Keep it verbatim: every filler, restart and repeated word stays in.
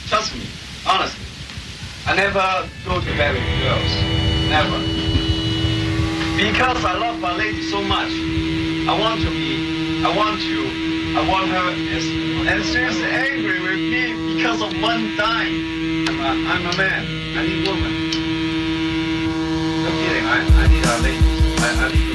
Trust me, honestly. I never go to bed with girls. Never. Because I love my lady so much. I want to be, I want to, I want her as, and she's angry with me because of one time. I'm a, I'm a man. I need woman. No kidding, I, I need a lady. I, I need